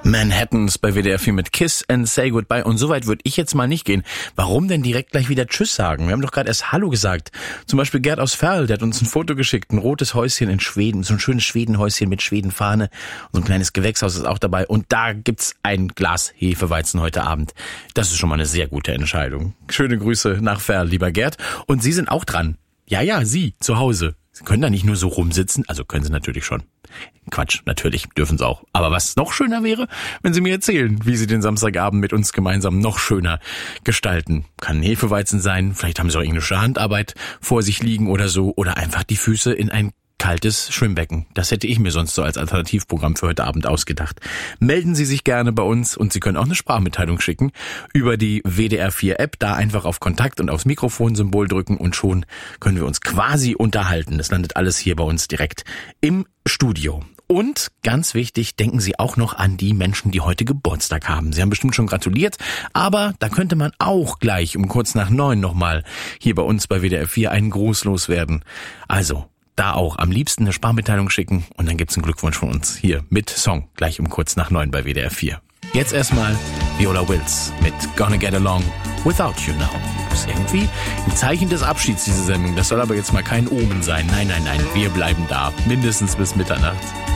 Manhattans bei WDR 4 mit Kiss and Say Goodbye. Und so weit würde ich jetzt mal nicht gehen. Warum denn direkt gleich wieder Tschüss sagen? Wir haben doch gerade erst Hallo gesagt. Zum Beispiel Gerd aus Verl, der hat uns ein Foto geschickt. Ein rotes Häuschen in Schweden. So ein schönes Schwedenhäuschen mit Schwedenfahne. Und so ein kleines Gewächshaus ist auch dabei. Und da gibt's ein Glas Hefeweizen heute Abend. Das ist schon mal eine sehr gute Entscheidung. Schöne Grüße nach Verl, lieber Gerd. Und Sie sind auch dran. Ja, Sie zu Hause. Sie können da nicht nur so rumsitzen, also können Sie natürlich schon. Quatsch, natürlich, dürfen Sie auch. Aber was noch schöner wäre, wenn Sie mir erzählen, wie Sie den Samstagabend mit uns gemeinsam noch schöner gestalten. Kann Hefeweizen sein, vielleicht haben Sie auch englische Handarbeit vor sich liegen oder so, oder einfach die Füße in ein kaltes Schwimmbecken. Das hätte ich mir sonst so als Alternativprogramm für heute Abend ausgedacht. Melden Sie sich gerne bei uns und Sie können auch eine Sprachmitteilung schicken über die WDR 4 App. Da einfach auf Kontakt und aufs Mikrofonsymbol drücken und schon können wir uns quasi unterhalten. Das landet alles hier bei uns direkt im Studio. Und ganz wichtig, denken Sie auch noch an die Menschen, die heute Geburtstag haben. Sie haben bestimmt schon gratuliert, aber da könnte man auch gleich um kurz nach 9 nochmal hier bei uns bei WDR 4 einen Gruß loswerden. Also da auch am liebsten eine Sprachmitteilung schicken und dann gibt's einen Glückwunsch von uns hier mit Song gleich um kurz nach 9 bei WDR 4. Jetzt erstmal Viola Wills mit Gonna Get Along Without You Now. Das ist irgendwie ein Zeichen des Abschieds, diese Sendung. Das soll aber jetzt mal kein Omen sein. Nein, wir bleiben da. Mindestens bis Mitternacht.